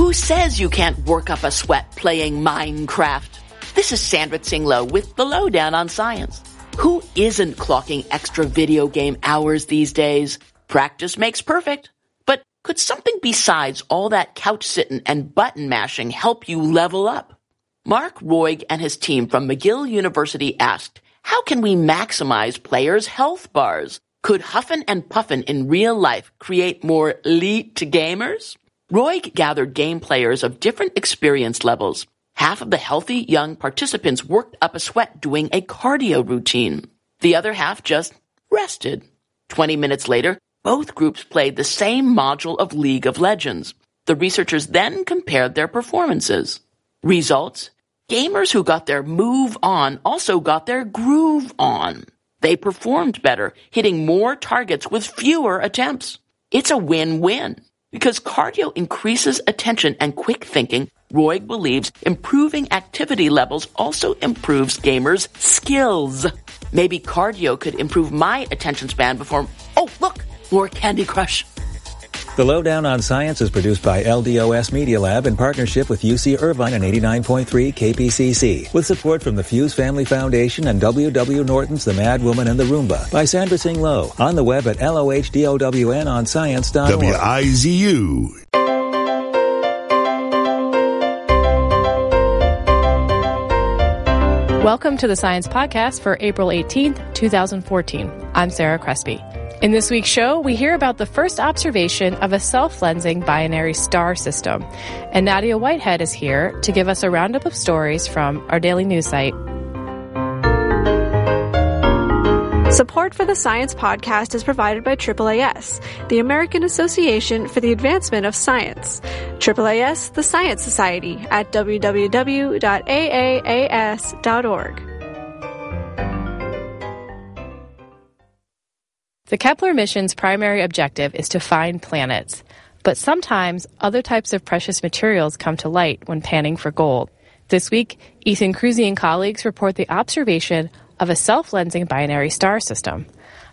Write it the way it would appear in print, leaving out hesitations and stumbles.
Who says you can't work up a sweat playing Minecraft? This is Sandra Tsinglow with the Lowdown on Science. Who isn't clocking extra video game hours these days? Practice makes perfect. But could something besides all that couch sitting and button mashing help you level up? Mark Roig and his team from McGill University asked, how can we maximize players' health bars? Could huffin' and puffin' in real life create more elite gamers? Roig gathered game players of different experience levels. Half of the healthy young participants worked up a sweat doing a cardio routine. The other half just rested. 20 minutes later, both groups played the same module of League of Legends. The researchers then compared their performances. Results? Gamers who got their move on also got their groove on. They performed better, hitting more targets with fewer attempts. It's a win-win. Because cardio increases attention and quick thinking, Roig believes improving activity levels also improves gamers' skills. Maybe cardio could improve my attention span before... Oh, look! More Candy Crush. The Lowdown on Science is produced by LDOS Media Lab in partnership with UC Irvine and 89.3 KPCC, with support from the Fuse Family Foundation and W.W. Norton's The Mad Woman and the Roomba by Sandra Tsinglow. On the web at LOHDOWNonscience.org. WIZU. Welcome to the Science Podcast for April 18th, 2014. I'm Sarah Crespi. In this week's show, we hear about the first observation of a self-lensing binary star system. And Nadia Whitehead is here to give us a roundup of stories from our daily news site. Support for the Science Podcast is provided by AAAS, the American Association for the Advancement of Science. AAAS, the Science Society, at www.aaas.org. The Kepler mission's primary objective is to find planets, but sometimes other types of precious materials come to light when panning for gold. This week, Ethan Cruzy and colleagues report the observation of a self-lensing binary star system.